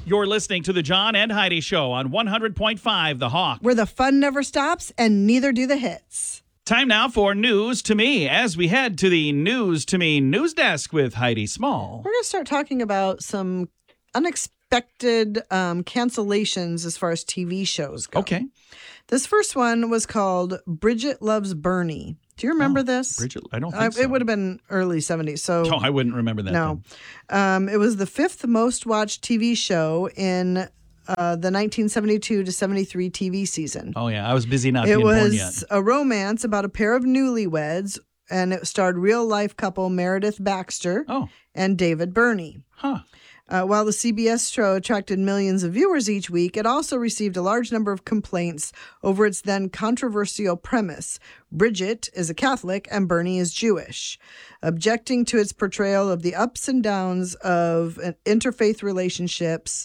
You're listening to the John and Heidi Show on 100.5 The Hawk. Where the fun never stops and neither do the hits. Time now for News to Me as we head to the News to Me news desk with Heidi Small. We're going to start talking about some unexpected cancellations as far as TV shows go. Okay. This first one was called Bridget Loves Bernie. Do you remember this? Bridget, I don't think so. It would have been early 70s. So Oh, I wouldn't remember that. no. It was the fifth most watched TV show in the 1972 to 73 TV season. Oh, yeah. I was busy not It being born yet. was a romance about a pair of newlyweds, and it starred real-life couple Meredith Baxter and David Burney. Huh. While the CBS show attracted millions of viewers each week, it also received a large number of complaints over its then controversial premise. Bridget is a Catholic and Bernie is Jewish. Objecting to its portrayal of the ups and downs of interfaith relationships,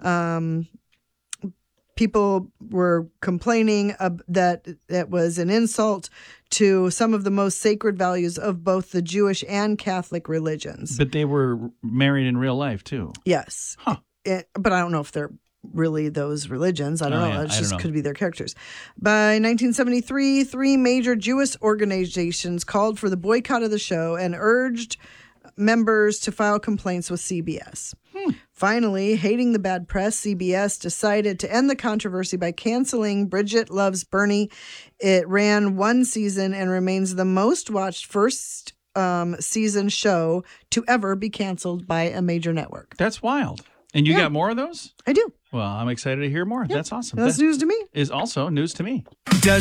people were complaining that it was an insult to some of the most sacred values of both the Jewish and Catholic religions. But they were married in real life, too. Yes. Huh. But I don't know if they're really those religions. I don't know. Yeah, It just could be their characters. By 1973, three major Jewish organizations called for the boycott of the show and urged members to file complaints with CBS. Finally, hating the bad press, CBS decided to end the controversy by canceling Bridget Loves Bernie. It ran one season and remains the most watched first season show to ever be canceled by a major network. That's wild. And you got more of those? I do. Well, I'm excited to hear more. That's awesome. That's news to me. Is also news to me. Does